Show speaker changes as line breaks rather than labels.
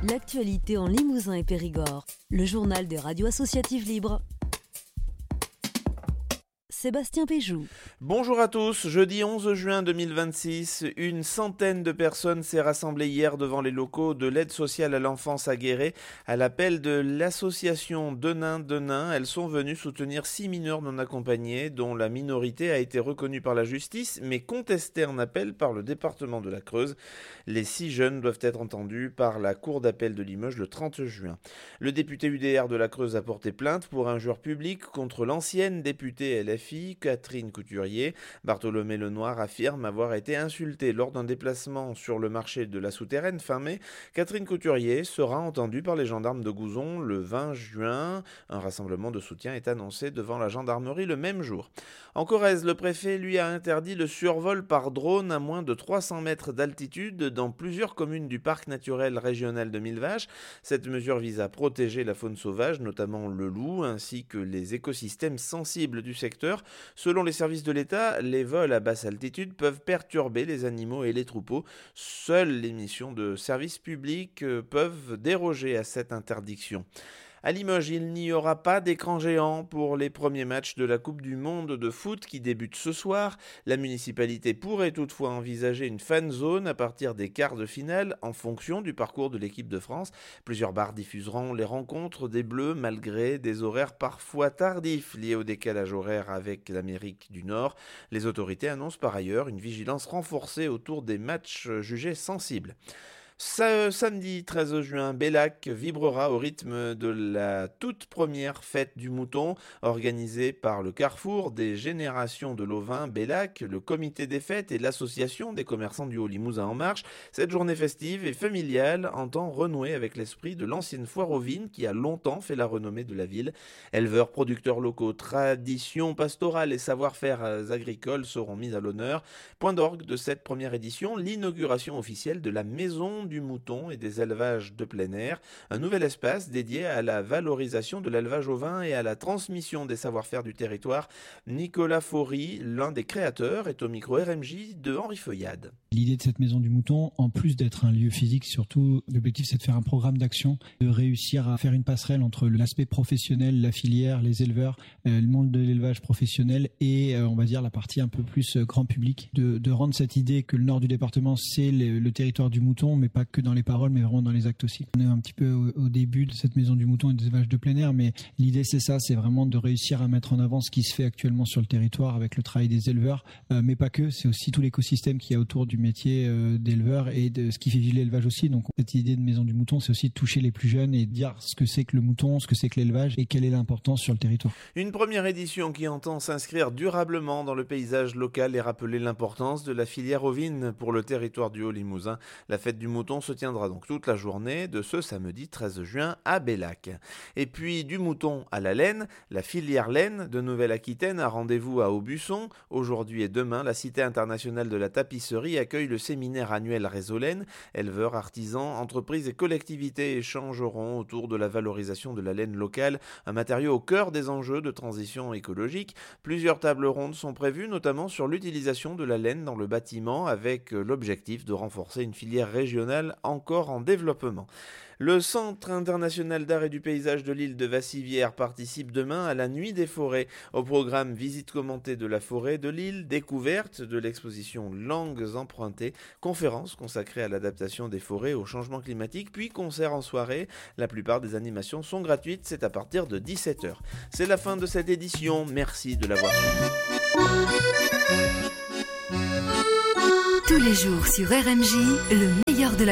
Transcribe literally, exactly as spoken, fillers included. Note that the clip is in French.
L'actualité en Limousin et Périgord. Le journal des radios associatives libres. Sébastien Péjou.
Bonjour à tous, jeudi onze juin deux mille vingt-six, une centaine de personnes s'est rassemblée hier devant les locaux de l'aide sociale à l'enfance à Guéret à l'appel de l'association Denain Denain. Elles sont venues soutenir six mineurs non accompagnés dont la minorité a été reconnue par la justice mais contestée en appel par le département de la Creuse. Les six jeunes doivent être entendus par la cour d'appel de Limoges le trente juin. Le député U D R de la Creuse a porté plainte pour injure publique contre l'ancienne députée L F I Catherine Couturier. Bartholomé Lenoir affirme avoir été insulté lors d'un déplacement sur le marché de la Souterraine fin mai. Catherine Couturier sera entendue par les gendarmes de Gouzon le vingt juin. Un rassemblement de soutien est annoncé devant la gendarmerie le même jour. En Corrèze, le préfet lui a interdit le survol par drone à moins de trois cents mètres d'altitude dans plusieurs communes du parc naturel régional de Millevaches. Cette mesure vise à protéger la faune sauvage, notamment le loup, ainsi que les écosystèmes sensibles du secteur. Selon les services de l'État, les vols à basse altitude peuvent perturber les animaux et les troupeaux. Seules les missions de service public peuvent déroger à cette interdiction. À Limoges, il n'y aura pas d'écran géant pour les premiers matchs de la Coupe du Monde de foot qui débute ce soir. La municipalité pourrait toutefois envisager une fan zone à partir des quarts de finale en fonction du parcours de l'équipe de France. Plusieurs bars diffuseront les rencontres des Bleus malgré des horaires parfois tardifs liés au décalage horaire avec l'Amérique du Nord. Les autorités annoncent par ailleurs une vigilance renforcée autour des matchs jugés sensibles. Ce samedi treize juin, Bellac vibrera au rythme de la toute première fête du mouton organisée par le Carrefour des générations de l'Auvin Bellac, le comité des fêtes et l'association des commerçants du Haut-Limousin en marche. Cette journée festive et familiale entend renouer avec l'esprit de l'ancienne foire aux vignes qui a longtemps fait la renommée de la ville. Éleveurs, producteurs locaux, traditions pastorales et savoir-faire agricoles seront mis à l'honneur. Point d'orgue de cette première édition, l'inauguration officielle de la maison du mouton et des élevages de plein air, un nouvel espace dédié à la valorisation de l'élevage ovin et à la transmission des savoir-faire du territoire. Nicolas Faury, l'un des créateurs, est au micro R M J de Henri Feuillade.
L'idée de cette maison du mouton, en plus d'être un lieu physique, surtout l'objectif c'est de faire un programme d'action, de réussir à faire une passerelle entre l'aspect professionnel, la filière, les éleveurs, euh, le monde de l'élevage professionnel et euh, on va dire la partie un peu plus euh, grand public, de, de rendre cette idée que le nord du département c'est le, le territoire du mouton, mais pas que dans les paroles, mais vraiment dans les actes aussi. On est un petit peu au, au début de cette maison du mouton et des élevages de plein air, mais l'idée c'est ça, c'est vraiment de réussir à mettre en avant ce qui se fait actuellement sur le territoire avec le travail des éleveurs, euh, mais pas que, c'est aussi tout l'écosystème qu'il y a autour du métier euh, d'éleveur et de ce qui fait vivre l'élevage aussi. Donc cette idée de maison du mouton, c'est aussi de toucher les plus jeunes et de dire ce que c'est que le mouton, ce que c'est que l'élevage et quelle est l'importance sur le territoire.
Une première édition qui entend s'inscrire durablement dans le paysage local et rappeler l'importance de la filière ovine pour le territoire du Haut-Limousin. La fête du mouton se tiendra donc toute la journée de ce samedi treize juin à Bellac. Et puis du mouton à la laine, la filière laine de Nouvelle-Aquitaine a rendez-vous à Aubusson. Aujourd'hui et demain, la Cité internationale de la tapisserie accueille le séminaire annuel Réseau Laine. Éleveurs, artisans, entreprises et collectivités échangeront autour de la valorisation de la laine locale, un matériau au cœur des enjeux de transition écologique. Plusieurs tables rondes sont prévues, notamment sur l'utilisation de la laine dans le bâtiment, avec l'objectif de renforcer une filière régionale encore en développement. Le Centre international d'art et du paysage de l'île de Vassivière participe demain à la Nuit des forêts. Au programme, visite commentée de la forêt de l'île, découverte de l'exposition Langues empruntées, conférence consacrée à l'adaptation des forêts au changement climatique, puis concert en soirée. La plupart des animations sont gratuites, c'est à partir de dix-sept heures. C'est la fin de cette édition, merci de l'avoir suivi.
Tous les jours sur R M J, le meilleur de la